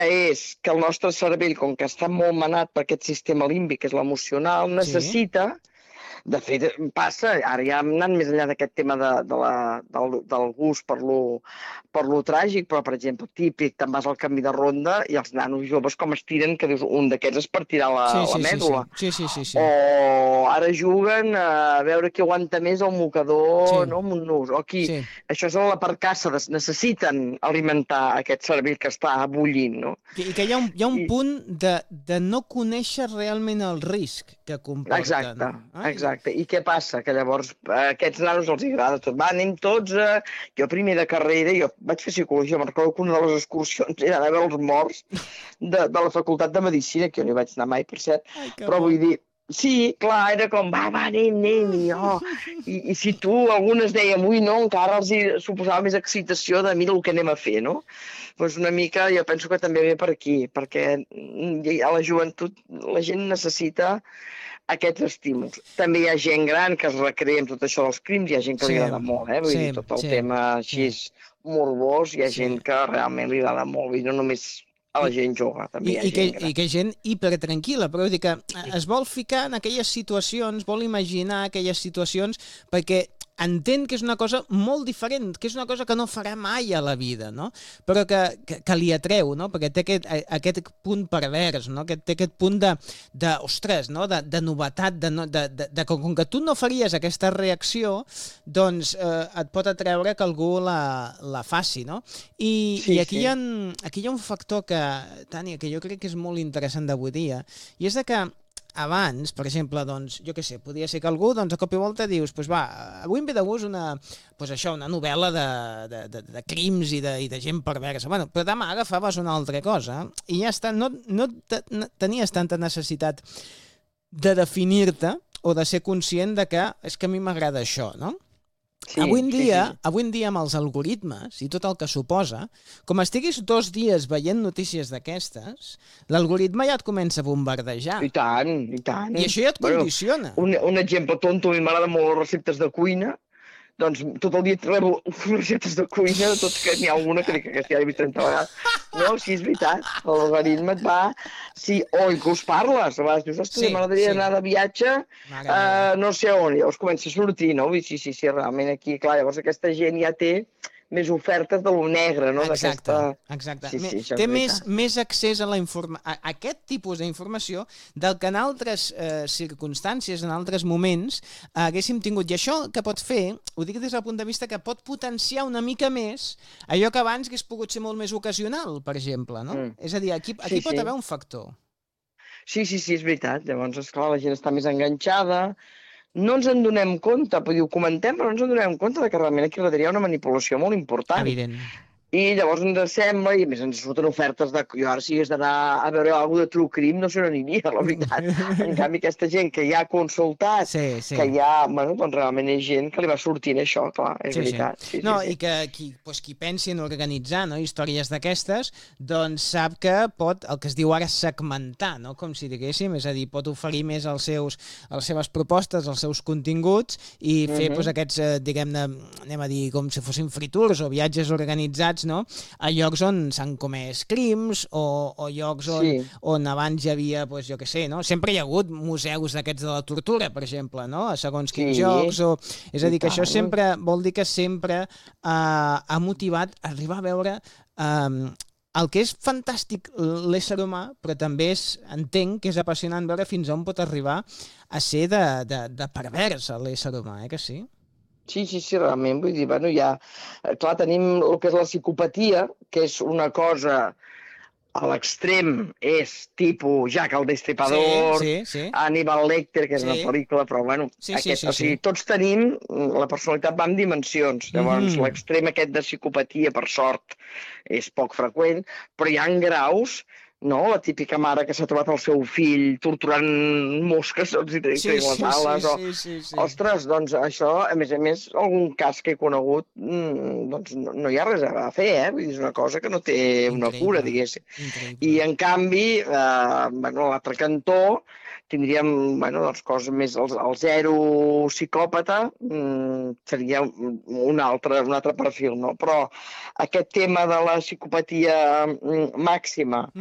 és que el nostre cervell, com que està molt manat per aquest sistema límbic, que és l'emocional, necessita. De fet, passa, ara ja hem anat més enllà d'aquest tema del gust per lo tràgic, però, per exemple, típic, te'n vas al camí de ronda i els nanos joves com es tiren, que dius, un d'aquests es partirà la mèdula. Sí. O ara juguen a veure qui aguanta més el mocador, no, amb un nus. O aquí, això és la percassa, necessiten alimentar aquest cervell que està bullint, no? I que hi ha un punt de no conèixer realment el risc que comporten. Exacte. I què passa? Que llavors a aquests nanos els agrada tot. Va, anem tots Jo primer de carrera, jo vaig fer psicologia, me'n recordo que una de les excursions era anar a veure els morts de la Facultat de Medicina, que jo no hi vaig anar mai, per cert. Però vull dir, sí, clar, era com, va, anem, i si tu, algunes deien, ui, no, encara els suposava més excitació de mira el que anem a fer, no? Doncs una mica, jo penso que també ve per aquí, perquè a la joventut la gent necessita aquests estímuls. També hi ha gent gran que es recrea amb tot això dels crims, hi ha gent que li agrada molt, vull dir, tot el tema així morbós, hi ha gent que realment li agrada molt, i no només a la gent jove, també hi ha gent gran. I que gent hipertranquil·la, però vull dir que es vol ficar en aquelles situacions, vol imaginar aquelles situacions, perquè entén que és una cosa molt diferent, que és una cosa que no farà mai a la vida, no? Però que li atreu, no? Perquè té aquest punt pervers, no? Que té aquest punt ostres, no? De novetat, com que tu no faries aquesta reacció, doncs et pot atreure que algú la faci, no? I aquí hi ha un factor Tània, que jo crec que és molt interessant d'avui dia, i és que abans, per exemple, doncs, jo què sé, podia ser que algú, doncs, a cop i volta dius, doncs va, avui em ve de gust una novel·la de crims i de gent perversa. Bueno, però demà agafaves una altra cosa i ja està, no tenies tanta necessitat de definir-te o de ser conscient de que és que a mi m'agrada això, no? Avui en dia, amb els algoritmes i tot el que suposa, com estiguis 2 dies veient notícies d'aquestes, l'algoritme ja et comença a bombardejar. I tant. I això ja et condiciona. Un exemple tonto, a mi m'agrada molt les receptes de cuina, doncs tot el dia rebo receptes de cuina, tot que n'hi ha alguna que dic que ja l'he vist 30 vegades. No, sí, és veritat, l'algoritme et va... Sí, o inclús parles, a vegades dius, ostres, m'agradaria anar de viatge, no sé on, llavors comença a sortir, no? Sí, realment aquí, clar, llavors aquesta gent ja té més ofertes de lo negre, no? Exacte. Sí, té més accés a aquest tipus d'informació del que en altres circumstàncies, en altres moments, haguéssim tingut. I això que pot fer, ho dic des del punt de vista que pot potenciar una mica més allò que abans hagués pogut ser molt més ocasional, per exemple, no? És a dir, aquí pot haver un factor. Sí, és veritat. Llavors, esclar, la gent està més enganxada. No ens en donem compte, ho comentem, però no ens en donem compte que realment aquí darrere hi ha una manipulació molt important. Evident. I llavors ens sembla, i a més ens surten ofertes de jo ara si hagués d'anar a veure alguna de True Crime no sé on aniria, la veritat. En canvi, aquesta gent que ja ha consultat, que ja, bueno, doncs realment és gent que li va sortint això, clar, és veritat. I que qui pensi en organitzar històries d'aquestes, doncs sap que pot, el que es diu ara, segmentar, no? Com si diguéssim, és a dir, pot oferir més les seves propostes, els seus continguts i fer aquests, diguem-ne, anem a dir, com si fossin free tours o viatges organitzats a llocs on s'han comès crims o llocs on abans hi havia, jo què sé, sempre hi ha hagut museus d'aquests de la tortura, per exemple, a segons quins jocs. És a dir, que això sempre vol dir que sempre ha motivat arribar a veure el que és fantàstic l'ésser humà, però també entenc que és apassionant veure fins on pot arribar a ser de pervers l'ésser humà, que sí? Sí, realment, vull dir, bueno, ja... Clar, tenim el que és la psicopatia, que és una cosa a l'extrem, és tipus Jack el Destripador, Hannibal Lecter, que és una pel·lícula, però bueno, o sigui, tots tenim, la personalitat va en dimensions, llavors l'extrem aquest de psicopatia, per sort, és poc freqüent, però hi ha graus no? La típica mare que s'ha trobat el seu fill torturant mosques, saps? I Sí, traient les sí, ales. sí. Ostres, doncs això, a més, algun cas que he conegut, doncs no hi ha res a fer, Vull dir, és una cosa que no té una cura, Increïble, diguéssim. increïble. I, en canvi, bueno, a l'altre cantó, tindríem, bueno, doncs, coses més, el zero psicòpata seria un altre perfil, no? Però aquest tema de la psicopatia màxima,